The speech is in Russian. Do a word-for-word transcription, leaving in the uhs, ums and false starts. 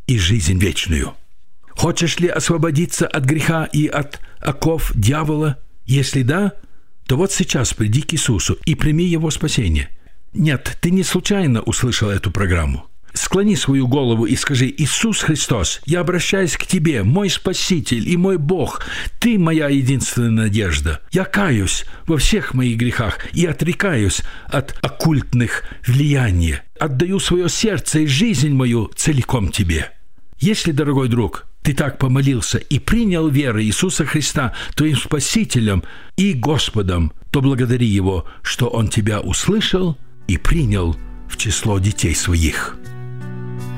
и жизнь вечную. Хочешь ли освободиться от греха и от оков дьявола? Если да, то вот сейчас приди к Иисусу и прими Его спасение. Нет, ты не случайно услышал эту программу. Склони свою голову и скажи: «Иисус Христос, я обращаюсь к Тебе, мой Спаситель и мой Бог. Ты моя единственная надежда. Я каюсь во всех моих грехах и отрекаюсь от оккультных влияний. Отдаю свое сердце и жизнь мою целиком Тебе». Если, дорогой друг, ты так помолился и принял веру Иисуса Христа твоим Спасителем и Господом, то благодари Его, что Он тебя услышал и принял в число детей своих.